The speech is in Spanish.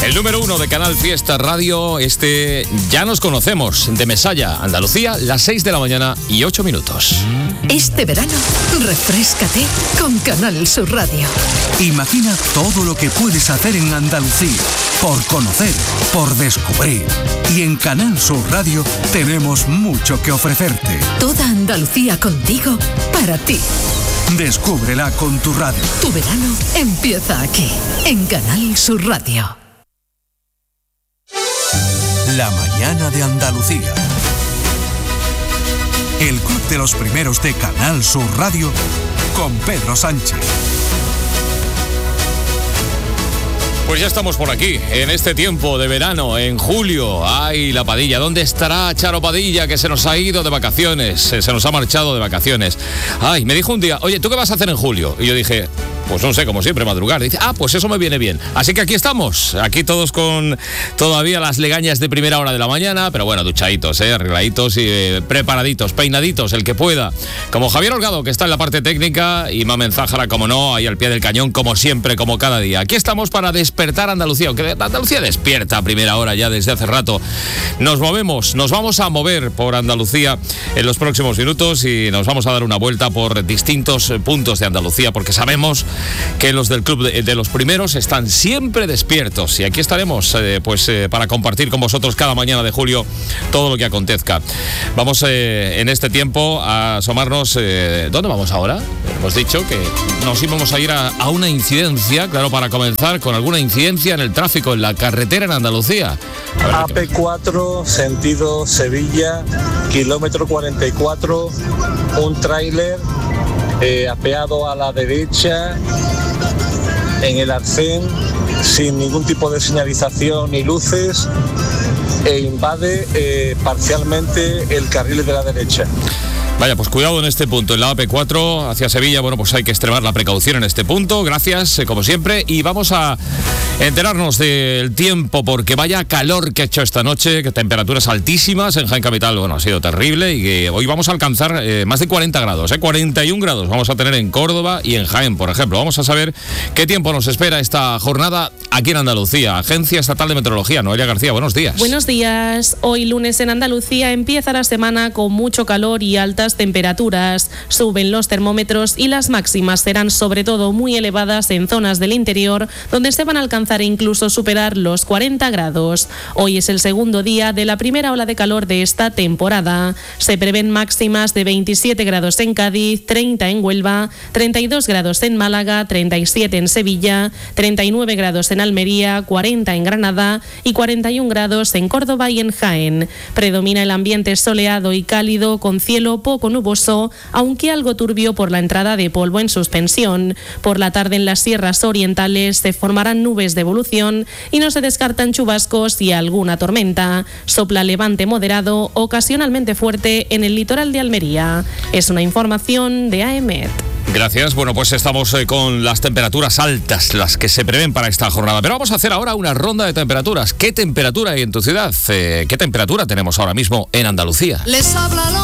El número 1 de Canal Fiesta Radio, ya nos conocemos, de Mesalla, Andalucía, las 6 de la mañana y 8 minutos. Este verano, refréscate con Canal Sur Radio. Imagina todo lo que puedes hacer en Andalucía, por conocer, por descubrir. Y en Canal Sur Radio tenemos mucho que ofrecerte. Toda Andalucía contigo, para ti. Descúbrela con tu radio. Tu verano empieza aquí, en Canal Sur Radio. La mañana de Andalucía. El club de los primeros de Canal Sur Radio con Pedro Sánchez. Pues ya estamos por aquí, en este tiempo de verano, en julio. ¡Ay, la Padilla! ¿Dónde estará Charo Padilla, que se nos ha ido de vacaciones? Se nos ha marchado de vacaciones. Ay, me dijo un día, oye, ¿tú qué vas a hacer en julio? Y yo dije, pues no sé, como siempre, madrugar. Dice, pues eso me viene bien. Así que aquí estamos, aquí todos con todavía las legañas de primera hora de la mañana, pero bueno, duchaditos, arregladitos y preparaditos, peinaditos, el que pueda. Como Javier Holgado, que está en la parte técnica, y Mamen Zájara, como no, ahí al pie del cañón, como siempre, como cada día. Aquí estamos para despertar Andalucía, aunque Andalucía despierta a primera hora ya desde hace rato. Nos vamos a mover por Andalucía en los próximos minutos y nos vamos a dar una vuelta por distintos puntos de Andalucía, porque sabemos que los del club de los primeros están siempre despiertos, y aquí estaremos para compartir con vosotros cada mañana de julio todo lo que acontezca. Vamos en este tiempo a asomarnos. ¿Dónde vamos ahora? Hemos dicho que nos íbamos a ir a una incidencia, claro, para comenzar con alguna incidencia en el tráfico en la carretera en Andalucía. AP4, sentido Sevilla, kilómetro 44, un tráiler apeado a la derecha en el arcén sin ningún tipo de señalización ni luces, e invade parcialmente el carril de la derecha. Vaya, pues cuidado en este punto, en la AP4 hacia Sevilla. Bueno, pues hay que extremar la precaución en este punto. Gracias, como siempre. Y vamos a enterarnos del tiempo, porque vaya calor que ha hecho esta noche, que temperaturas altísimas en Jaén Capital. Bueno, ha sido terrible, y que hoy vamos a alcanzar más de 40 grados, 41 grados vamos a tener en Córdoba y en Jaén, por ejemplo. Vamos a saber qué tiempo nos espera esta jornada aquí en Andalucía. Agencia Estatal de Meteorología, Noelia García, buenos días. Buenos días. Hoy lunes en Andalucía empieza la semana con mucho calor y altas temperaturas. Suben los termómetros y las máximas serán sobre todo muy elevadas en zonas del interior, donde se van a alcanzar e incluso superar los 40 grados. Hoy es el segundo día de la primera ola de calor de esta temporada. Se prevén máximas de 27 grados en Cádiz, 30 en Huelva, 32 grados en Málaga, 37 en Sevilla, 39 grados en Almería, 40 en Granada y 41 grados en Córdoba y en Jaén. Predomina el ambiente soleado y cálido, con cielo poco nuboso, aunque algo turbio por la entrada de polvo en suspensión. Por la tarde en las sierras orientales se formarán nubes de evolución y no se descartan chubascos y alguna tormenta. Sopla levante moderado, ocasionalmente fuerte en el litoral de Almería. Es una información de AEMET. Gracias. Bueno, pues estamos con las temperaturas altas, las que se prevén para esta jornada. Pero vamos a hacer ahora una ronda de temperaturas. ¿Qué temperatura hay en tu ciudad? ¿Qué temperatura tenemos ahora mismo en Andalucía? Les habla